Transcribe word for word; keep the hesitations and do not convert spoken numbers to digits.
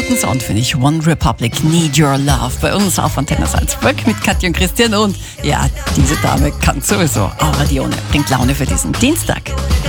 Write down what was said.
guten Sound, finde ich. One Republic, Need Your Love. Bei uns auf Antenne Salzburg mit Katja und Christian. Und ja, diese Dame kann sowieso. Aura Dione bringt Laune für diesen Dienstag.